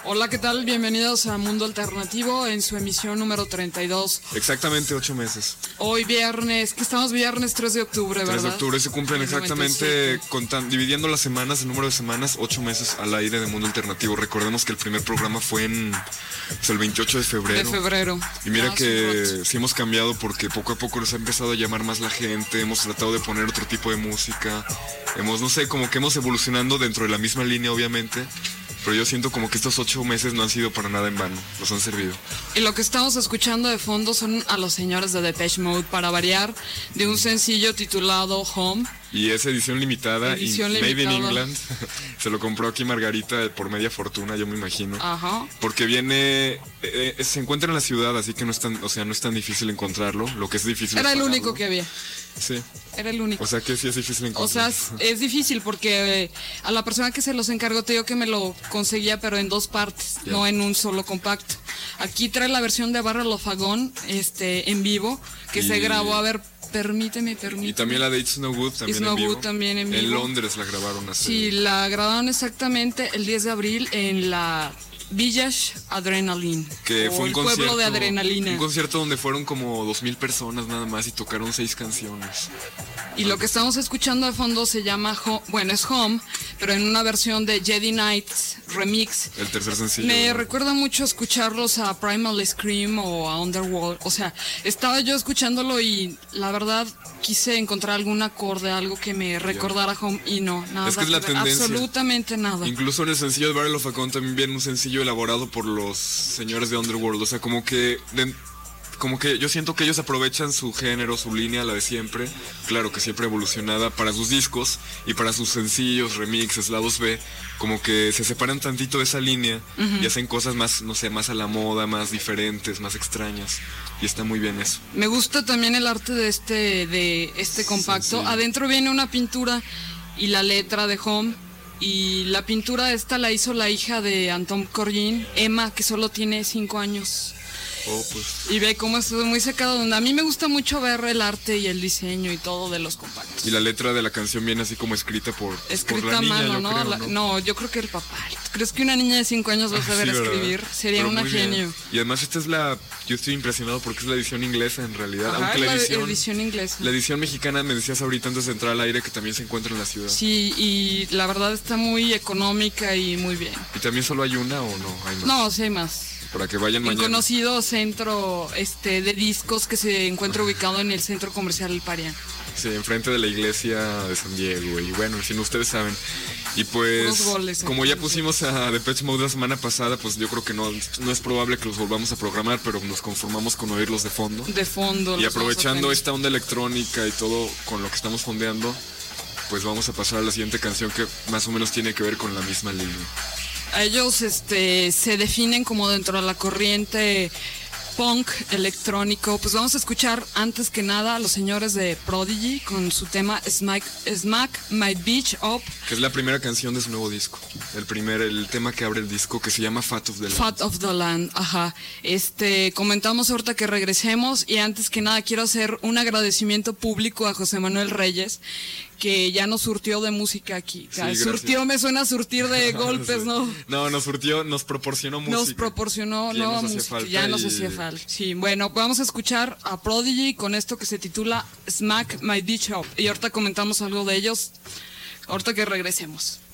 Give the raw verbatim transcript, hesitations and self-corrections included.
Hola, ¿qué tal? Bienvenidos a Mundo Alternativo en su emisión número treinta y dos. Exactamente ocho meses. Hoy viernes, que estamos viernes tres de octubre, ¿verdad? tres de octubre se cumplen exactamente, contan, dividiendo las semanas, el número de semanas, ocho meses al aire de Mundo Alternativo. Recordemos que el primer programa fue en pues, el veintiocho de febrero. De febrero. Y mira ah, que sí hemos cambiado porque poco a poco nos ha empezado a llamar más la gente, hemos tratado de poner otro tipo de música, hemos, no sé, como que hemos evolucionando dentro de la misma línea, obviamente. Pero yo siento como que estos ocho meses no han sido para nada en vano, nos han servido. Y lo que estamos escuchando de fondo son a los señores de Depeche Mode, para variar, de un sencillo titulado Home. Y es edición limitada, edición y limitada. Made in England. Se lo compró aquí Margarita por media fortuna, yo me imagino. Ajá. Porque viene, eh, se encuentra en la ciudad, así que no es tan, o sea, no es tan difícil encontrarlo. Lo que es difícil Era es el pagarlo. único que había. Sí. Era el único. O sea que sí es difícil O encontrarlo. sea, es, es difícil porque eh, a la persona que se los encargó te digo que me lo conseguía, pero en dos partes, Ya. no en un solo compacto. Aquí trae la versión de Barrel of a Gun, este, en vivo, que Y- se grabó, a ver, permíteme, permíteme. Y también la de It's No Good, también It's en No vivo. Good también en vivo. En Londres la grabaron hace... Sí, la grabaron exactamente el diez de abril en la Village Adrenaline, que o fue un el concierto, pueblo de Adrenalina. un concierto donde fueron como dos mil personas nada más y tocaron seis canciones. Y lo que estamos escuchando de fondo se llama, Ho- bueno, es Home, pero en una versión de Jedi Knights Remix. El tercer sencillo. Me ¿no? recuerda mucho escucharlos a Primal Scream o a Underworld. O sea, estaba yo escuchándolo y la verdad quise encontrar algún acorde, algo que me recordara Home, y no, nada. Es que es la ver, tendencia. absolutamente nada. Incluso en el sencillo de Barrel of a Gun también viene un sencillo elaborado por los señores de Underworld. O sea, como que... de- como que yo siento que ellos aprovechan su género, su línea, la de siempre, claro que siempre evolucionada, para sus discos y para sus sencillos, remixes, lados B, como que se separan tantito de esa línea y hacen cosas más, no sé, más a la moda, más diferentes, más extrañas, y está muy bien eso. Me gusta también el arte de este, de este compacto. sí. Adentro viene una pintura y la letra de Home. Y la pintura esta la hizo la hija de Anton Corbijn, Emma, que solo tiene cinco años. Oh, pues... Y ve cómo es muy secado. Donde a mí me gusta mucho ver el arte y el diseño y todo de los compactos. Y la letra de la canción viene así como escrita por, por Escrita la a niña, mano, yo ¿no? creo, La- ¿no? no, yo creo que el papá. ¿Crees que una niña de cinco años va a saber Sí, ¿verdad? escribir? Sería Pero una muy bien. genio. Y además esta es la... Yo estoy impresionado porque es la edición inglesa en realidad. Ajá, Aunque la la edición, edición inglesa. la edición mexicana me decías ahorita antes de entrar al aire que también se encuentra en la ciudad. Sí, y la verdad está muy económica y muy bien. ¿Y también solo hay una o no? Hay más. No, sí hay más. Para que vayan Un mañana. conocido centro este, de discos que se encuentra ubicado en el centro comercial El Parián. Sí, enfrente de la iglesia de San Diego. Y bueno, en fin, ustedes saben. Y pues, Puros goles, como ya entonces. pusimos a Depeche Mode la semana pasada, pues yo creo que no, no es probable que los volvamos a programar, pero nos conformamos con oírlos de fondo. De fondo. Y los aprovechando vamos a tener. esta onda electrónica y todo con lo que estamos fondeando, pues vamos a pasar a la siguiente canción que más o menos tiene que ver con la misma línea. A ellos este, se definen como dentro de la corriente punk electrónico. Pues vamos a escuchar antes que nada a los señores de Prodigy con su tema Smack, Smack My Bitch Up. Que es la primera canción de su nuevo disco. El primer, el tema que abre el disco, que se llama Fat of the Land. Fat of the Land, ajá. Este, comentamos ahorita que regresemos y antes que nada quiero hacer un agradecimiento público a José Manuel Reyes, que ya nos surtió de música aquí. O sea, Sí, gracias. surtió me suena a surtir de golpes, Sí. ¿no? No, nos surtió, nos proporcionó música. Nos proporcionó que ya nueva nos hacía música, falta ya nos y- hacía falta. Sí, bueno, vamos a escuchar a Prodigy con esto que se titula Smack My Bitch Up. Y ahorita comentamos algo de ellos, ahorita que regresemos.